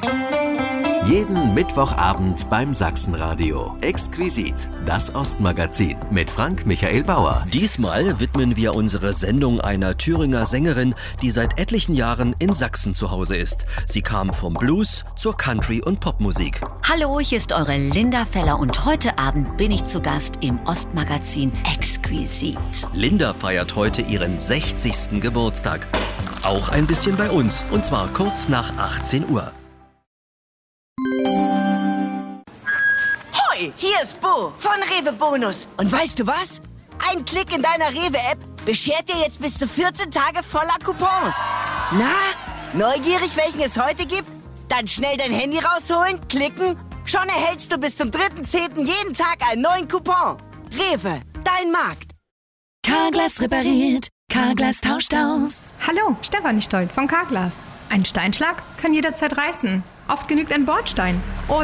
Jeden Mittwochabend beim Sachsenradio. Exquisit, das Ostmagazin mit Frank Michael Bauer. Diesmal widmen wir unsere Sendung einer Thüringer Sängerin, die seit etlichen Jahren in Sachsen zu Hause ist. Sie kam vom Blues zur Country- und Popmusik. Hallo, hier ist eure Linda Feller und heute Abend bin ich zu Gast im Ostmagazin Exquisit. Linda feiert heute ihren 60. Geburtstag. Auch ein bisschen bei uns, und zwar kurz nach 18 Uhr. Hoi, hier ist Bo von Rewe Bonus. Und weißt du was? Ein Klick in deiner Rewe-App beschert dir jetzt bis zu 14 Tage voller Coupons. Na, neugierig, welchen es heute gibt? Dann schnell dein Handy rausholen, klicken. Schon erhältst du bis zum 3.10. jeden Tag einen neuen Coupon. Rewe, dein Markt. Carglass repariert, Carglass tauscht aus. Hallo, Stefanie Stolt von Carglass. Ein Steinschlag kann jederzeit reißen. Oft genügt ein Bordstein. Und